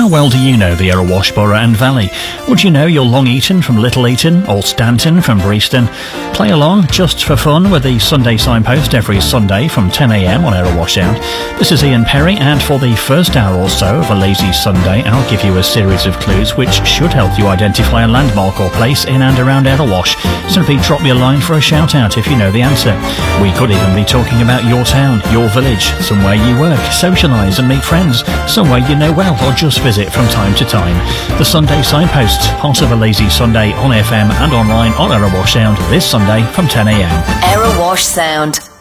How well do you know the Erewash Borough and Valley? Would you know you're Long Eaton from Little Eaton or Stanton from Breaston? Play along just for fun with the Sunday Signpost every Sunday from 10 a.m. on Erewash Sound. This is Ian Perry, and for the first hour or so of a lazy Sunday, I'll give you a series of clues which should help you identify a landmark or place in and around Erewash. Simply drop me a line for a shout out if you know the answer. We could even be talking about your town, your village, somewhere you work, socialise and meet friends, somewhere you know well, or just visit from time to time. The Sunday Signpost, part of a lazy Sunday on FM and online on Erewash Sound this Sunday from 10 a.m. Erewash Sound.